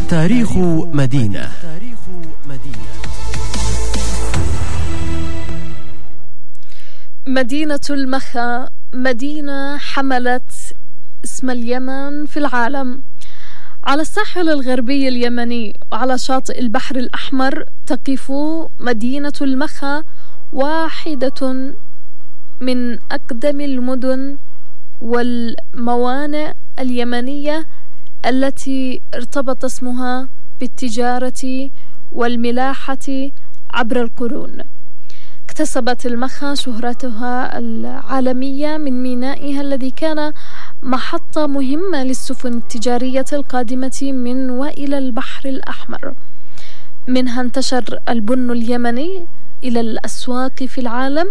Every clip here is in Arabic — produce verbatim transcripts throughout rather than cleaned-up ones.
تاريخ مدينة. مدينة المخا مدينة حملت اسم اليمن في العالم. على الساحل الغربي اليمني وعلى شاطئ البحر الأحمر تقف مدينة المخا، واحدة من أقدم المدن والموانئ اليمنية التي ارتبط اسمها بالتجارة والملاحة عبر القرون. اكتسبت المخا شهرتها العالمية من مينائها الذي كان محطة مهمة للسفن التجارية القادمة من وإلى البحر الأحمر. منها انتشر البن اليمني إلى الأسواق في العالم،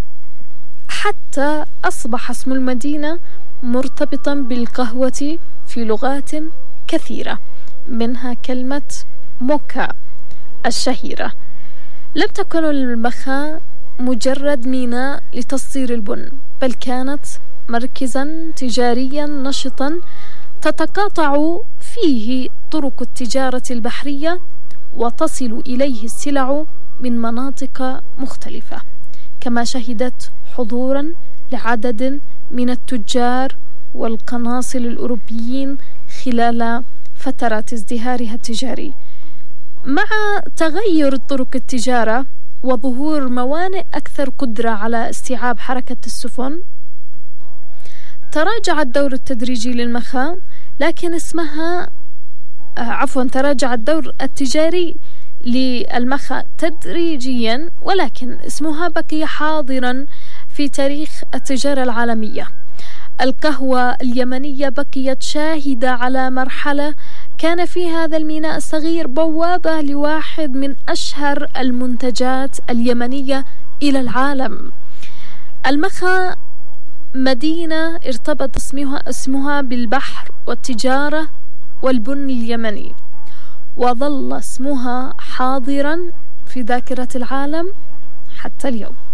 حتى أصبح اسم المدينة مرتبطا بالقهوة في لغات كثيرة، منها كلمة موكا الشهيرة. لم تكن المخا مجرد ميناء لتصدير البن، بل كانت مركزا تجاريا نشطا تتقاطع فيه طرق التجارة البحرية وتصل إليه السلع من مناطق مختلفة، كما شهدت حضورا لعدد من التجار والقناصل الأوروبيين خلال فترات ازدهارها التجاري. مع تغير طرق التجارة وظهور موانئ أكثر قدرة على استيعاب حركة السفن، تراجع الدور التدريجي للمخا، لكن اسمها عفوا تراجع الدور التجاري للمخا تدريجيا، ولكن اسمها بقي حاضرا في تاريخ التجارة العالمية. القهوة اليمنية بقيت شاهدة على مرحلة كان في هذا الميناء الصغير بوابة لواحد من أشهر المنتجات اليمنية إلى العالم. المخا مدينة ارتبط اسمها, اسمها بالبحر والتجارة والبن اليمني، وظل اسمها حاضرا في ذاكرة العالم حتى اليوم.